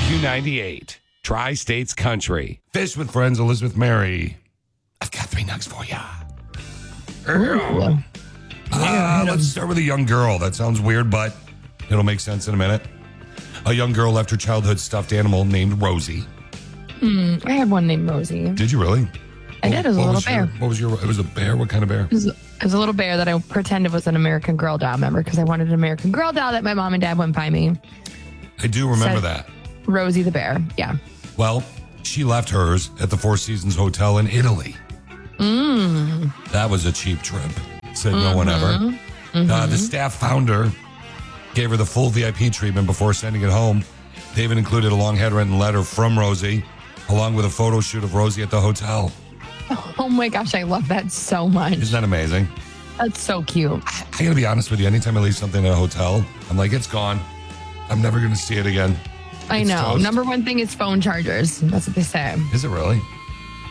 Q98, Tri-States Country. Fish with Friends, Elizabeth Mary. I've got 3 nugs for ya. Let's start with a young girl. That sounds weird, but it'll make sense in a minute. A young girl left her childhood stuffed animal named Rosie. I had one named Rosie. Did you really? I did. It was a little bear. It was a bear? What kind of bear? It was a little bear that I pretended was an American Girl doll, remember? Because I wanted an American Girl doll that my mom and dad wouldn't buy me. I do remember that. Rosie the bear, yeah. Well, she left hers at the Four Seasons Hotel in Italy. That was a cheap trip, said no one ever. The staff founder gave her the full VIP treatment before sending it home. They even included a long handwritten letter from Rosie, along with a photo shoot of Rosie at the hotel. Oh my gosh, I love that so much. Isn't that amazing? That's so cute. I gotta be honest with you, anytime I leave something at a hotel, I'm like, it's gone. I'm never gonna see it again. I know. Toast. Number one thing is phone chargers. That's what they say. Is it really?